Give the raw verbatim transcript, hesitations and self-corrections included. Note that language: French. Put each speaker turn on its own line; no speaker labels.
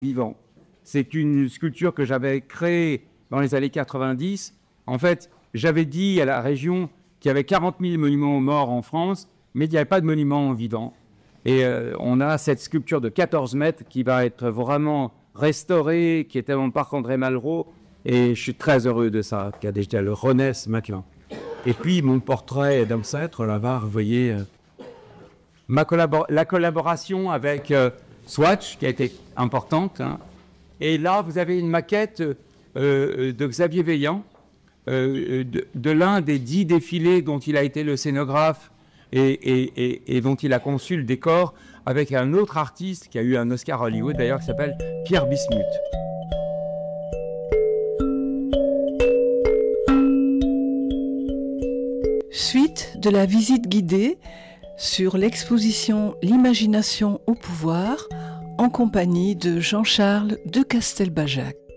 vivant. C'est une sculpture que j'avais créée dans les années quatre-vingt-dix. En fait, j'avais dit à la région qu'il y avait quarante mille monuments aux morts en France, mais il n'y avait pas de monuments vivants. Et euh, on a cette sculpture de quatorze mètres qui va être vraiment restaurée, qui était dans le parc André Malraux. Et je suis très heureux de ça, qui a déjà le renaisse maintenant. Et puis mon portrait d'ancêtre, là-bas, vous voyez, euh, ma collabor- la collaboration avec euh, Swatch, qui a été importante. Hein. Et là, vous avez une maquette euh, de Xavier Veillant, euh, de, de l'un des dix défilés dont il a été le scénographe et, et, et, et dont il a conçu le décor, avec un autre artiste qui a eu un Oscar à Hollywood, d'ailleurs, qui s'appelle Pierre Bismuth.
Suite de la visite guidée sur l'exposition L'imagination au pouvoir en compagnie de Jean-Charles de Castelbajac.